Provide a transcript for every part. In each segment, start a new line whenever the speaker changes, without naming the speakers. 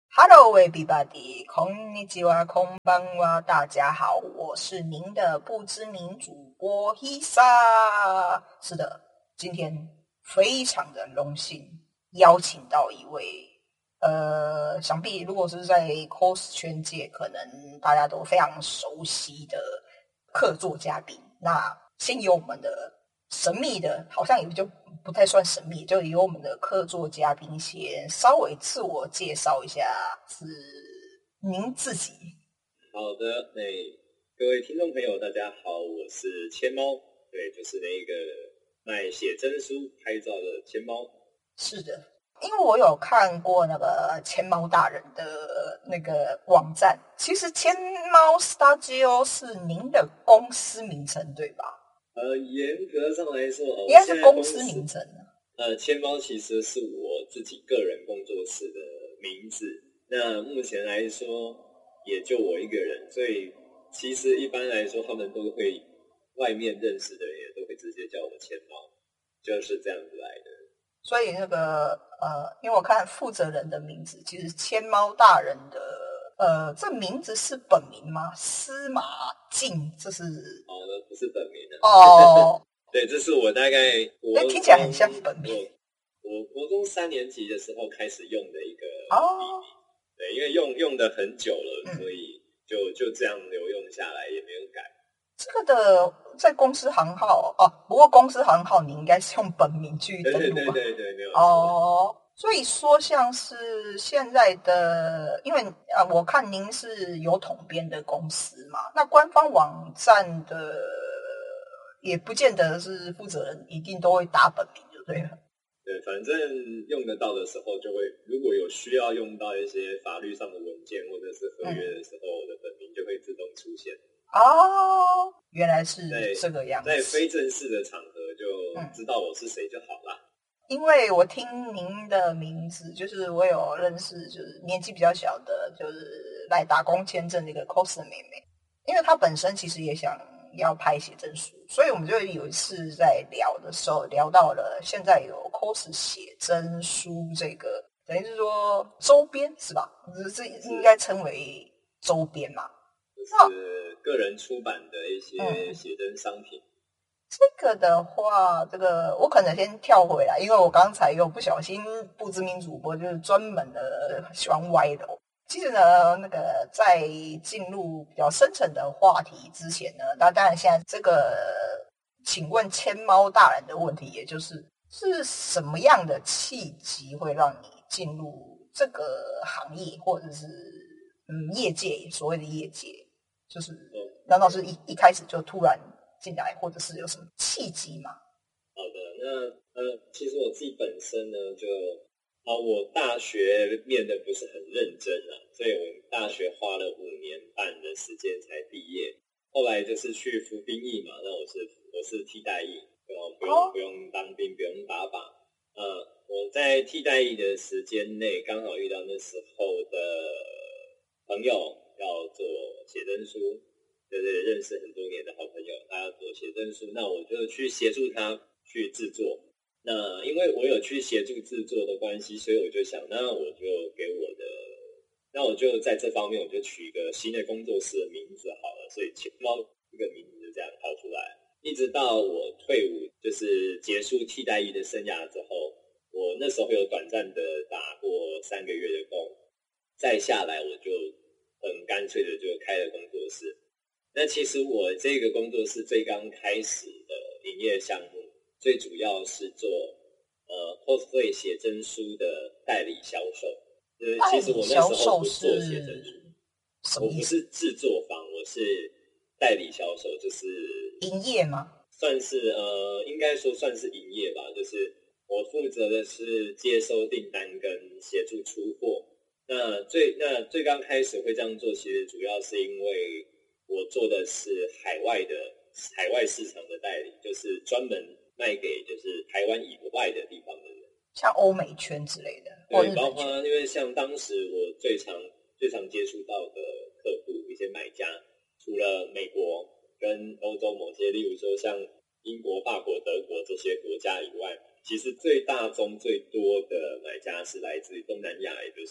Hello, everybody. こんにちは、こんばんは，大家好，我是您的不知名主播 Hisa。是的，今天非常的荣幸邀请到一位，想必如果是在 cos 圈界，可能大家都非常熟悉的客座嘉宾。那先由我们的神秘的，好像也就不太算神秘，就由我们的客座嘉宾先稍微自我介绍一下，是您自己。
好的，各位听众朋友，大家好，我是千猫，对，就是那个卖写真书拍照的千猫。
是的，因为我有看过那个千猫大人的那个网站，其实千猫 Studio 是您的公司名称对吧？
严格上来说，
应该是公司名称。
千猫其实是我自己个人工作室的名字。那目前来说，也就我一个人，所以其实一般来说，他们都会外面认识的人也都会直接叫我千猫，就是这样子来的。
所以那个因为我看负责人的名字，其实千猫大人的这名字是本名吗？司马敬，这是
那不是本名的
哦。
对，这是我大概
听起来很像本名。
我国中3年级的时候开始用的一个笔名，对，因为用的很久了，所以就这样留用下来，也没有改。
这个的在公司行号不过公司行号你应该是用本名去登录吧？
对，没有错。
所以说像是现在的，因为我看您是有统编的公司嘛，那官方网站的也不见得是负责人一定都会打本名就对了。
对，反正用得到的时候就会，如果有需要用到一些法律上的文件或者是合约的时候，我的本名就会自动出现。
原来是这个样子。
在非正式的场合就知道我是谁就好啦。
因为我听您的名字，就是我有认识，就是年纪比较小的，就是来打工签证的一个 cos 妹妹，因为她本身其实也想要拍写真书，所以我们就有一次在聊的时候聊到了现在有 cos 写真书这个，等于是说周边是吧？这应该称为周边嘛，
就是个人出版的一些写真商品。
这个的话，这个我可能先跳回来，因为我刚才又不小心不知名主播就是专门的喜欢歪楼。其实呢，那个在进入比较深层的话题之前呢，那当然现在这个，请问千猫大人的问题，也就是什么样的契机会让你进入这个行业，或者是业界，所谓的业界，就是难道是一开始就突然进来，或者是有什么契机吗？
好的，那其实我自己本身呢，我大学念的不是很认真所以我大学花了5年半的时间才毕业。后来就是去服兵役嘛，那我是替代役，不用当兵，不用打靶。我在替代役的时间内，刚好遇到那时候的朋友要做写真书。对，认识很多年的好朋友，他要做写真书，那我就去协助他去制作。那因为我有去协助制作的关系，所以我就想，那我就在这方面我就取一个新的工作室的名字好了，所以千猫这个名字就这样跑出来。一直到我退伍，就是结束替代役的生涯之后，我那时候有短暂的打过3个月的工，再下来我就很干脆的就开了工作室。那其实我这个工作室最刚开始的营业项目，最主要是做cosplay 写真书的代理销售。其实我那时候不做写真书，我不是制作方，我是代理销售，就是
营业吗？
算是应该说算是营业吧，就是我负责的是接收订单跟协助出货。那最刚开始会这样做，其实主要是因为我做的是海外市场的代理，就是专门卖给就是台湾以外的地方的人，
像欧美圈之类的，
对，包括因为像当时我最常接触到的客户一些买家，除了美国跟欧洲某些，例如说像英国、法国、德国这些国家以外，其实最大宗最多的买家是来自于东南亚，也就是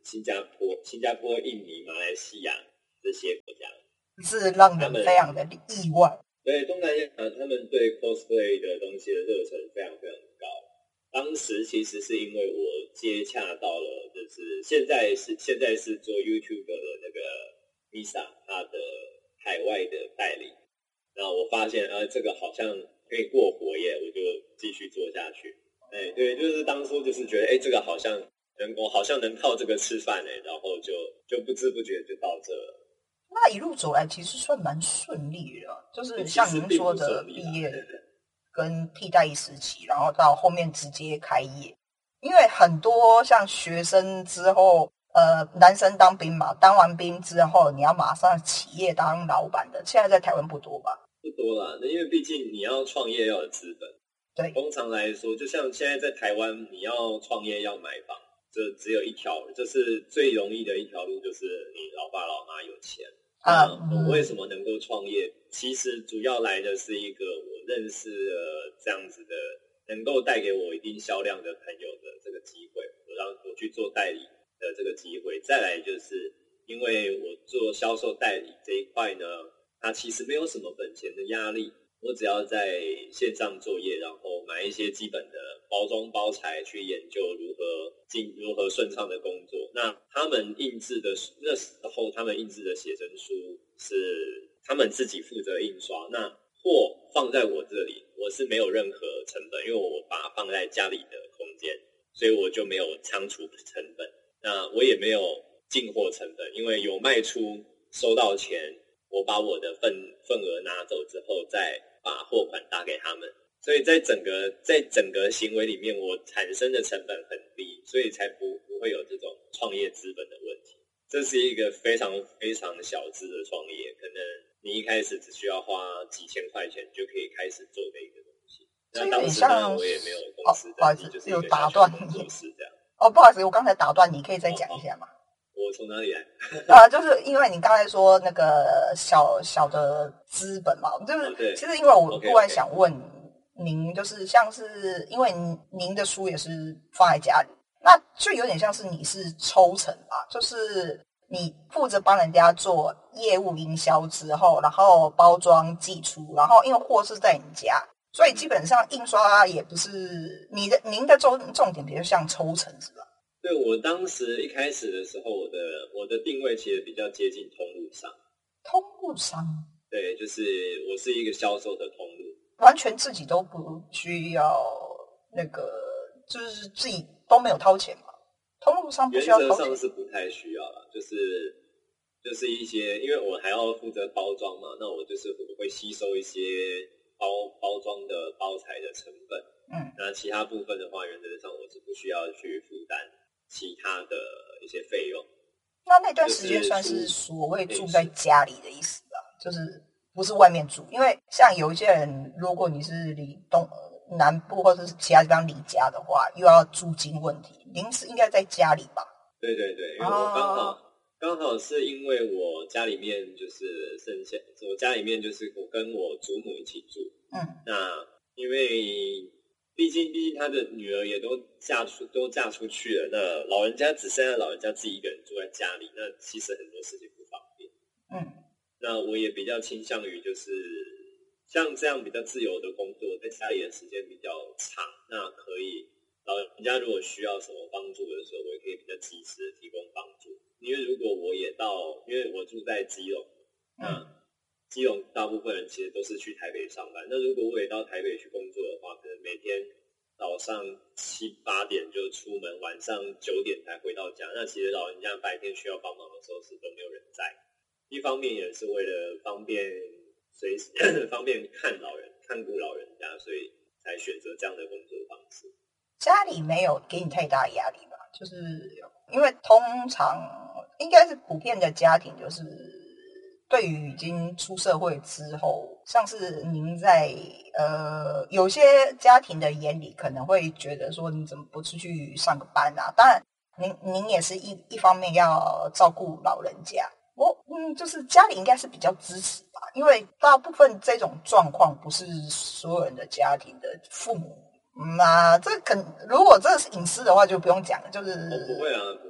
新加坡、印尼、马来西亚这些国家，
是让人非常的意外。
对，东南亚他们对 cosplay 的东西的热忱非常非常高。当时其实是因为我接洽到了，就是现在是做 YouTube 的那个 Misa 他的海外的代理，然后我发现这个好像可以过活耶，我就继续做下去。对，就是当初就是觉得这个好像我好像能靠这个吃饭然后就不知不觉就到这了。
那一路走来其实算蛮顺利的，就是像您说的毕业跟替代役时期，然后到后面直接开业。因为很多像学生之后男生当兵嘛，当完兵之后你要马上企业当老板的，现在在台湾不多吧？
不多啦，因为毕竟你要创业要有资本。
对，
通常来说，就像现在在台湾，你要创业要买房，这只有一条，这是最容易的一条路，就是你老爸老妈有钱。我为什么能够创业？其实主要来的是一个我认识这样子的，能够带给我一定销量的朋友的这个机会，让我去做代理的这个机会。再来就是因为我做销售代理这一块呢，它其实没有什么本钱的压力。我只要在线上作业，然后买一些基本的包装包材，去研究如何顺畅的工作。那他们印制的那时候，他们印制的写真书是他们自己负责印刷，那货放在我这里，我是没有任何成本，因为我把它放在家里的空间，所以我就没有仓储成本。那我也没有进货成本，因为有卖出收到钱，我把我的份额拿走之后，再把货款打给他们，所以在整个行为里面，我产生的成本很低，所以才不会有这种创业资本的问题。这是一个非常非常小资的创业，可能你一开始只需要花几千块钱就可以开始做的一个东西。那当时呢，我也没有公司登记，就是一个小小工作室这样。
不好意思，我刚才打断你，可以再讲一下吗？
我从哪里来？
就是因为你刚才说那个小的资本嘛，就是其实因为我突然想问您，就是像是因为您的书也是放在家里，那就有点像是你是抽成吧，就是你负责帮人家做业务营销之后，然后包装寄出，然后因为货是在你家，所以基本上印刷也不是您的重点比较像抽成是吧？
对，我当时一开始的时候，我的定位其实比较接近通路商。
通路商？
对，就是我是一个销售的通路，
完全自己都不需要那个，就是自己都没有掏钱嘛。通路商不需要掏钱，
原则上是不太需要啦，就是一些，因为我还要负责包装嘛，那我就是会吸收一些包装的包材的成本。那其他部分的话，原则上我是不需要去负担其他的一些费用。
那段时间算是所谓住在家里的意思吧，就是不是外面住，因为像有一些人，如果你是离南部或者是其他地方离家的话，又要租金问题，您是应该在家里吧？
对，因为我刚好是因为我家里面就是剩下，我家里面就是我跟我祖母一起住，那因为毕竟他的女儿也都嫁出去了，那老人家只剩下老人家自己一个人住在家里，那其实很多事情不方便。那我也比较倾向于就是像这样比较自由的工作，在家里的时间比较长，那可以老人家如果需要什么帮助的时候，我也可以比较及时的提供帮助。因为如果因为我住在基隆，基隆大部分人其实都是去台北上班。那如果我也到台北去工作的话，可能每天早上7、8点就出门，晚上9点才回到家。那其实老人家白天需要帮忙的时候是都没有人在。一方面也是为了方便方便看顾老人家，所以才选择这样的工作方式。
家里没有给你太大压力吧？就是因为通常应该是普遍的家庭，就是对于已经出社会之后，像是您在有些家庭的眼里可能会觉得说你怎么不出去上个班啊？当然您也是一方面要照顾老人家，就是家里应该是比较支持吧，因为大部分这种状况不是所有人的家庭的父母。这如果这是隐私的话就不用讲了，就是
不会啊，不会。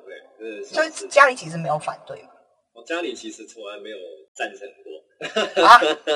就是家里其实没有反对嘛。
我家里其实从来没有赞成过
啊，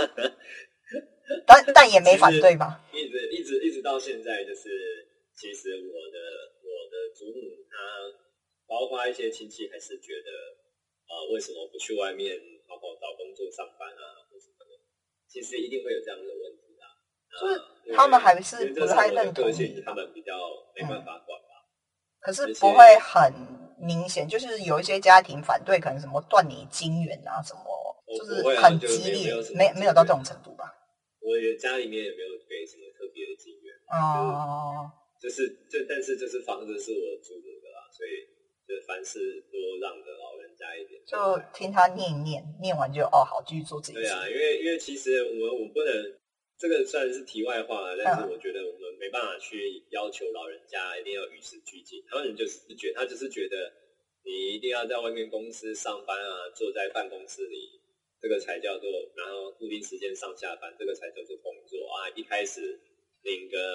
但也没反对吧？
一直到现在，就是其实我的祖母她，包括一些亲戚，还是觉得为什么不去外面好好找工作上班啊，或什么的？其实一定会有这样的问题啊。
就是他们还是不太认同你，
他们比较没办法管吧。
可是不会很明显，就是有一些家庭反对，可能什么断你金源啊，什么就是很激烈，没有到这种程度吧？
我也家里面也没有给什么特别的金源
哦，
但是就是房子是我祖母的啦，所以就凡事都让着老人家一点，
就听他念一念，念完就好，继续做自己。
对啊，因为其实我不能，这个虽然是题外话，但是我觉得我们没办法去要求老人家一定要与时俱进，他就是觉得你一定要在外面公司上班啊，坐在办公室里，这个才叫做，然后固定时间上下班，这个才叫做工作啊。一开始领个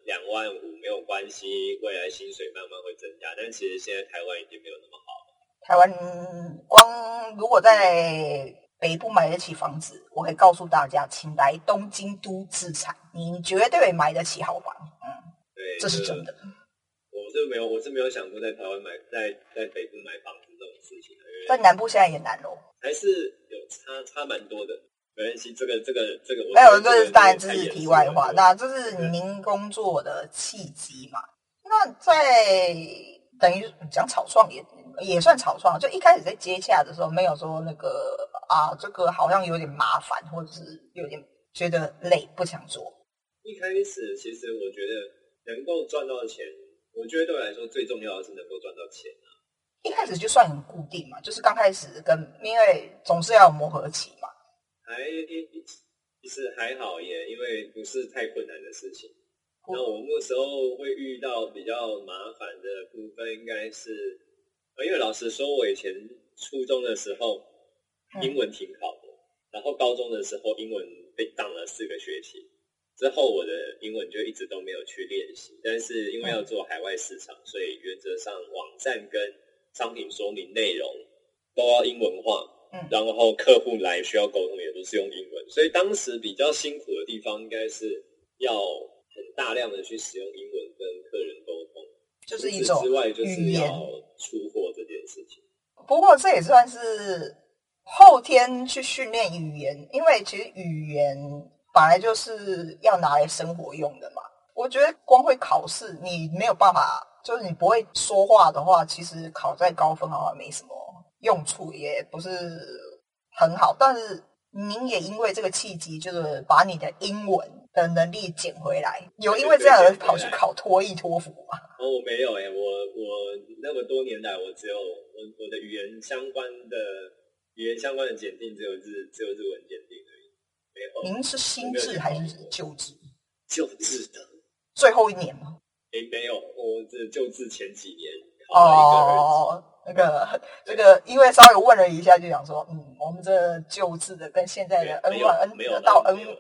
25000没有关系，未来薪水慢慢会增加，但其实现在台湾已经没有那么好了。
台湾光如果在北部买得起房子，我可以告诉大家，请来东京都置产，你绝对买得起好房。
对，
这是真的。
我是没有想过在台湾在北部买房子这种事情的，
在南部现在也难咯，
还是有差蛮多的。没关系，这个
没有，这当然这是题外话。那这是您工作的契机嘛？那在等于讲草创也算草创，就一开始在接洽的时候，没有说那个这个好像有点麻烦，或者是有点觉得累，不想做。
一开始其实我觉得能够赚到钱，我觉得对我来说最重要的是能够赚到钱啊。
一开始就算很固定嘛，就是刚开始因为总是要有磨合期嘛。
其实还好耶，因为不是太困难的事情。那我那时候会遇到比较麻烦的部分，应该是，因为老实说，我以前初中的时候英文挺好的，然后高中的时候英文被当了4个学期，之后我的英文就一直都没有去练习。但是因为要做海外市场，所以原则上网站跟商品说明内容都要英文化。然后客户来需要沟通也都是用英文，所以当时比较辛苦的地方应该是要很大量的去使用英文跟客人沟通，
就是一种
之外就是要出货这件事情。
不过这也算是后天去训练语言，因为其实语言本来就是要拿来生活用的嘛。我觉得光会考试，你没有办法，就是你不会说话的话，其实考再高分好像没什么用处，也不是很好。但是您也因为这个契机，就是把你的英文的能力捡回来，有因为这样而跑去考托福吗？
我没有我那么多年来，我只有我的语言相关的检定只有日文检定而已，没有。
您是新制还是旧制？
旧制的。
最后一年吗？
没有，我这旧制前几年考了一个
这个，因为稍微问了一下，就想说，我们这旧制的跟现在的 N1 到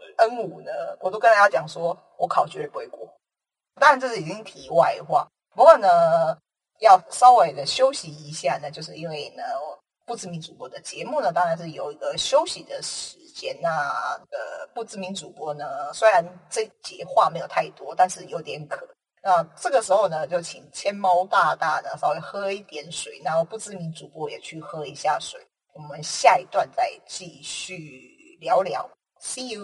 N5 呢，我都跟大家讲说，我考绝对不会过。当然这是已经题外话，不过呢，要稍微的休息一下呢，就是因为呢，不知名主播的节目呢，当然是有一个休息的时间。那不知名主播呢，虽然这节话没有太多，但是有点渴。那这个时候呢，就请千猫大大呢稍微喝一点水，然后不知名主播也去喝一下水。我们下一段再继续聊聊。See you。